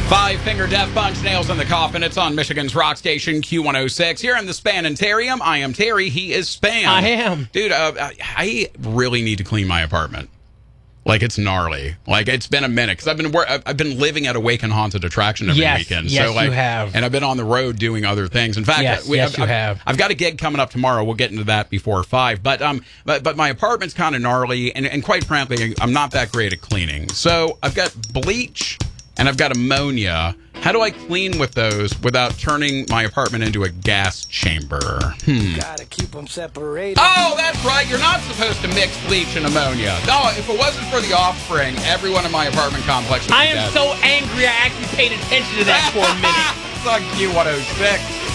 Five-finger death punch, nails in the coffin. It's on Michigan's rock station, Q106. Here in the Spanitarium, I am Terry. He is Span. I am. Dude, I really need to clean my apartment. Like, it's gnarly. Like, it's been a minute. Because I've been living at a Wake and Haunted attraction every weekend. Yes, so, like, you have. And I've been on the road doing other things. In fact, you have. I've got a gig coming up tomorrow. We'll get into that before 5. But my apartment's kind of gnarly. And quite frankly, I'm not that great at cleaning. So, I've got bleach and I've got ammonia. How do I clean with those without turning my apartment into a gas chamber? Gotta keep them separated. Oh, that's right. You're not supposed to mix bleach and ammonia. No, if it wasn't for the offspring, everyone in my apartment complex would be I am dead. so angry I actually paid attention to that for a minute. It's on Q106.